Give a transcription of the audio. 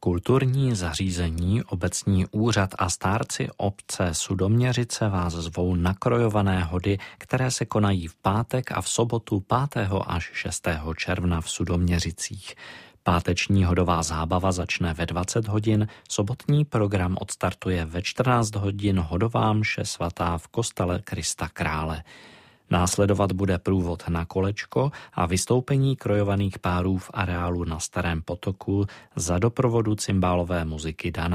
Kulturní zařízení, obecní úřad a stárci obce Sudoměřice vás zvou na krojované hody, které se konají v pátek a v sobotu 5. až 6. června v Sudoměřicích. Páteční hodová zábava začne ve 20 hodin, sobotní program odstartuje ve 14 hodin hodová mše svatá v kostele Krista Krále. Následovat bude průvod na kolečko a vystoupení krojovaných párů v areálu na Starém potoku za doprovodu cymbálové muziky Dana.